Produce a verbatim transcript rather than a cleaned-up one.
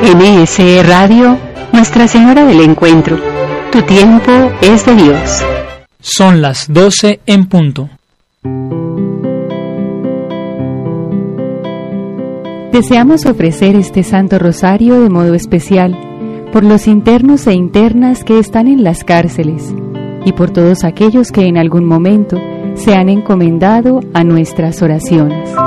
N S E Radio, Nuestra Señora del Encuentro. Tu tiempo es de Dios. Son las doce en punto. Deseamos ofrecer este Santo Rosario de modo especial por los internos e internas que están en las cárceles y por todos aquellos que en algún momento se han encomendado a nuestras oraciones.